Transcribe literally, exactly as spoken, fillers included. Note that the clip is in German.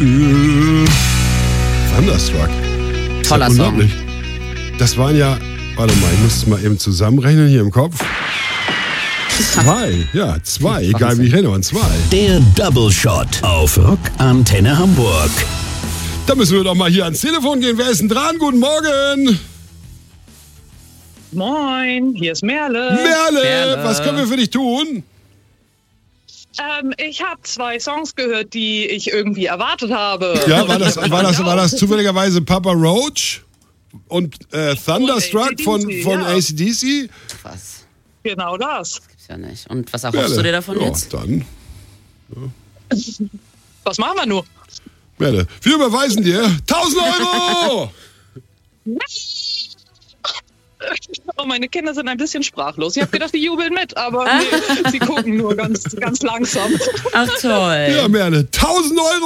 Äh, Thunderstruck. Toller das Song. Das waren ja, warte mal, ich muss es mal eben zusammenrechnen hier im Kopf. Zwei, ja, zwei, egal wie ich rede, und zwei. Der Double Shot auf Rock Antenne Hamburg. Da müssen wir doch mal hier ans Telefon gehen. Wer ist denn dran? Guten Morgen. Moin, hier ist Merle. Merle, Merle. was können wir für dich tun? Ähm, ich habe zwei Songs gehört, die ich irgendwie erwartet habe. Ja, war das, war das, war das zufälligerweise Papa Roach und äh, Thunderstruck von, von ja. A C D C? Was? Genau das. Gibt's ja nicht. Und was erhoffst du dir davon ja, jetzt? Dann, Was machen wir nur? Merle, wir überweisen dir tausend Euro! Oh, meine Kinder sind ein bisschen sprachlos. Ich habe gedacht, die jubeln mit, aber nee, sie gucken nur ganz, ganz langsam. Ach toll. Ja, Merle, tausend Euro!